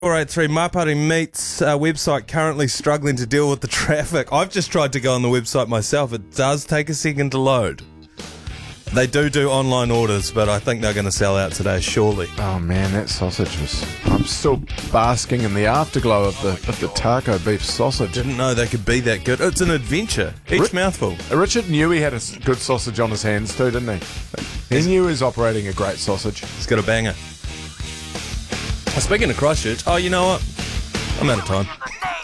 483 My Party Meets website currently struggling to deal with the traffic. I've just tried to go on the website myself. It does take a second to load. They do online orders, but I think they're going to sell out today, surely. Oh man, that sausage was... I'm still basking in the afterglow of the taco beef sausage. Didn't know they could be that good. It's an adventure. Each mouthful. Richard knew he had a good sausage on his hands too, didn't he? He knew he was operating a great sausage. He's got a banger. Speaking of Christchurch, you know what? I'm out of time.